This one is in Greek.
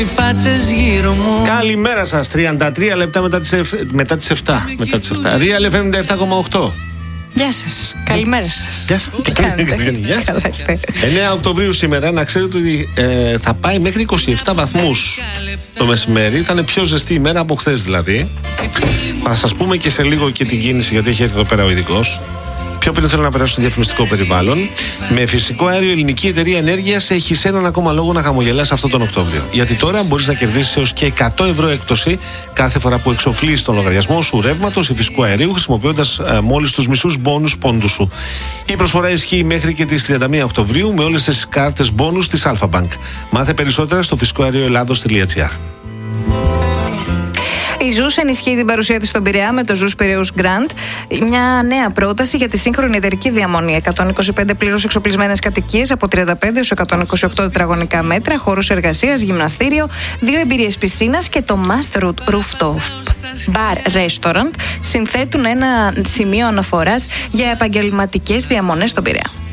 Καλημέρα σας, 33 λεπτά μετά τις 7. Real FM 97,8. Γεια σας, καλημέρα σας. Γεια σας. Τι κάνετε? Καλά είστε. 9 Οκτωβρίου σήμερα, να ξέρετε ότι θα πάει μέχρι 27 βαθμούς το μεσημέρι. Θα είναι πιο ζεστή ημέρα από χθες δηλαδή. Θα σας πούμε και σε λίγο και την κίνηση, γιατί έχει έρθει εδώ πέρα ο ειδικός. Πιο πριν θέλω να περάσω στο διαφημιστικό περιβάλλον. Με φυσικό αέριο, η Ελληνική Εταιρεία Ενέργειας έχει σε έναν ακόμα λόγο να χαμογελάσει αυτόν τον Οκτώβριο. Γιατί τώρα μπορείς να κερδίσεις έως και 100 ευρώ έκπτωση κάθε φορά που εξοφλείς τον λογαριασμό σου ρεύματος ή φυσικού αερίου, χρησιμοποιώντας μόλις τους μισούς μπόνους πόντου σου. Η προσφορά ισχύει μέχρι και τις 31 Οκτωβρίου με όλες τις κάρτες μπόνους της Alpha Bank. Μάθε περισσότερα στο φυσικοαερioελλάδος.gr. Η Ζούς ενισχύει την παρουσία της στον Πειραιά με το Ζούς Πειραιούς Grand, μια νέα πρόταση για τη σύγχρονη εταιρική διαμονή. 125 πλήρως εξοπλισμένες κατοικίες από 35 έως 128 τετραγωνικά μέτρα, χώρους εργασίας, γυμναστήριο, 2 εμπειρίες πισίνας και το Master Rooftop Bar Restaurant συνθέτουν ένα σημείο αναφοράς για επαγγελματικές διαμονές στον Πειραιά.